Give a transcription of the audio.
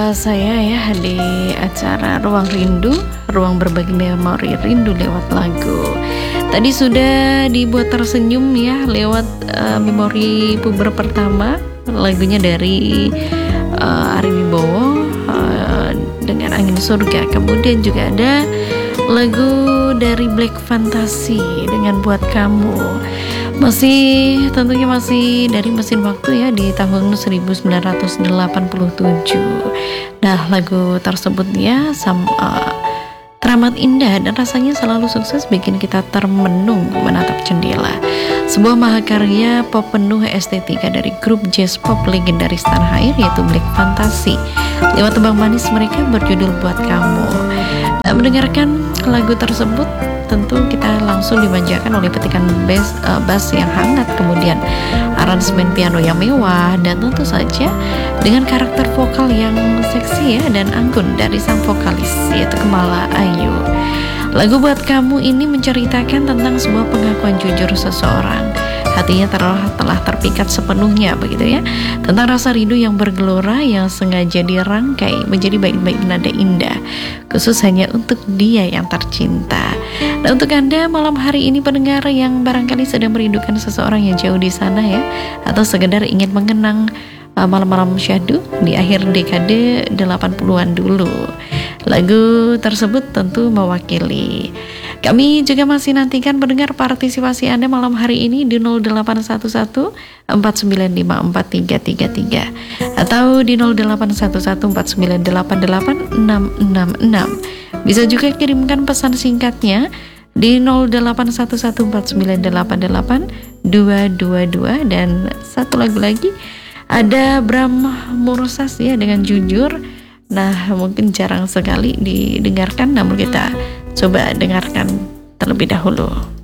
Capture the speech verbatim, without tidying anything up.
Eh, Saya ya di acara Ruang Rindu, ruang berbagi memori rindu lewat lagu. Tadi sudah dibuat tersenyum ya lewat eh, memori puber pertama, lagunya dari eh, Ari Wibowo eh, dengan Angin Surga. Kemudian juga ada lagu dari Black Fantasy dengan Buat Kamu. Masih tentunya masih dari mesin waktu ya di tahun seribu sembilan ratus delapan puluh tujuh. Nah, lagu tersebut ya sam, uh, teramat indah dan rasanya selalu sukses bikin kita termenung menatap jendela. Sebuah mahakarya pop penuh estetika dari grup jazz pop legendaris tanah air yaitu Black Fantasy. Lewat tembang manis mereka berjudul Buat Kamu. Nah, mendengarkan lagu tersebut tentu kita langsung dimanjakan oleh petikan bass, uh, bass yang hangat, kemudian aransemen piano yang mewah, dan tentu saja dengan karakter vokal yang seksi ya dan anggun dari sang vokalis yaitu Kemala Ayu. Lagu Buat Kamu ini menceritakan tentang sebuah pengakuan jujur seseorang. Hatinya telah, telah terpikat sepenuhnya begitu ya, tentang rasa rindu yang bergelora yang sengaja dirangkai menjadi bait-bait nada indah khusus hanya untuk dia yang tercinta. Nah, untuk Anda malam hari ini pendengar yang barangkali sedang merindukan seseorang yang jauh di sana ya, atau sekedar ingin mengenang uh, malam-malam syahdu di akhir dekade delapan puluhan dulu, lagu tersebut tentu mewakili. Kami juga masih nantikan pendengar partisipasi Anda malam hari ini di nol delapan satu satu empat sembilan lima empat tiga tiga tiga atau di nol delapan satu satu empat sembilan delapan delapan enam enam enam. Bisa juga kirimkan pesan singkatnya di nol delapan satu satu empat sembilan delapan delapan dua dua dua. Dan satu lagu lagi ada Bram Mursas ya dengan Jujur. Nah, mungkin jarang sekali didengarkan, namun kita coba dengarkan terlebih dahulu.